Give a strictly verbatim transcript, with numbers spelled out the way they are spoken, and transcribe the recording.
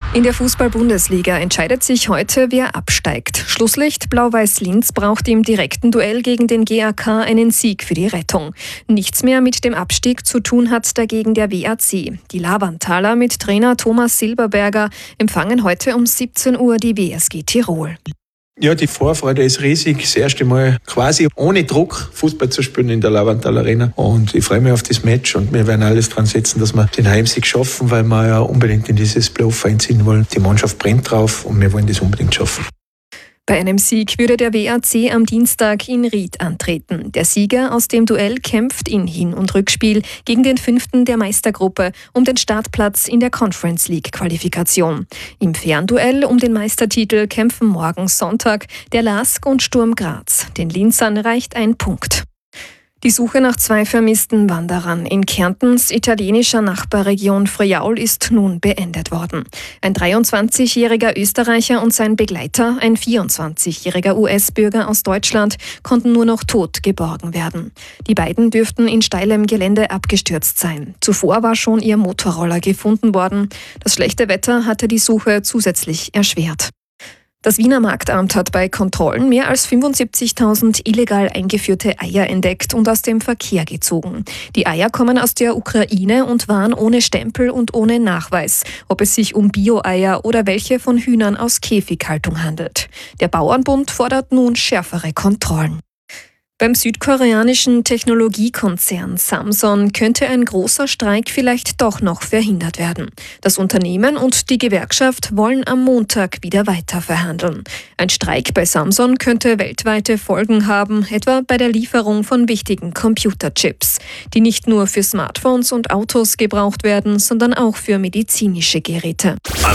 In der Fußball-Bundesliga entscheidet sich heute, wer absteigt. Schlusslicht Blau-Weiß Linz braucht im direkten Duell gegen den G A K einen Sieg für die Rettung. Nichts mehr mit dem Abstieg zu tun hat dagegen der W A C. Die Lavantaler mit Trainer Thomas Silberberger empfangen heute um siebzehn Uhr die W S G Tirol. Ja, die Vorfreude ist riesig. Das erste Mal quasi ohne Druck Fußball zu spielen in der Lavantal Arena. Und ich freue mich auf das Match und wir werden alles dran setzen, dass wir den Heimsieg schaffen, weil wir ja unbedingt in dieses Playoff einziehen wollen. Die Mannschaft brennt drauf und wir wollen das unbedingt schaffen. Bei einem Sieg würde der W A C am Dienstag in Ried antreten. Der Sieger aus dem Duell kämpft in Hin- und Rückspiel gegen den Fünften der Meistergruppe um den Startplatz in der Conference League Qualifikation. Im Fernduell um den Meistertitel kämpfen morgen Sonntag der LASK und Sturm Graz. Den Linzern reicht ein Punkt. Die Suche nach zwei vermissten Wanderern in Kärntens italienischer Nachbarregion Friaul ist nun beendet worden. Ein dreiundzwanzigjähriger Österreicher und sein Begleiter, ein vierundzwanzigjähriger U S-Bürger aus Deutschland, konnten nur noch tot geborgen werden. Die beiden dürften in steilem Gelände abgestürzt sein. Zuvor war schon ihr Motorroller gefunden worden. Das schlechte Wetter hatte die Suche zusätzlich erschwert. Das Wiener Marktamt hat bei Kontrollen mehr als fünfundsiebzigtausend illegal eingeführte Eier entdeckt und aus dem Verkehr gezogen. Die Eier kommen aus der Ukraine und waren ohne Stempel und ohne Nachweis, ob es sich um Bio-Eier oder welche von Hühnern aus Käfighaltung handelt. Der Bauernbund fordert nun schärfere Kontrollen. Beim südkoreanischen Technologiekonzern Samsung könnte ein großer Streik vielleicht doch noch verhindert werden. Das Unternehmen und die Gewerkschaft wollen am Montag wieder weiter verhandeln. Ein Streik bei Samsung könnte weltweite Folgen haben, etwa bei der Lieferung von wichtigen Computerchips, die nicht nur für Smartphones und Autos gebraucht werden, sondern auch für medizinische Geräte.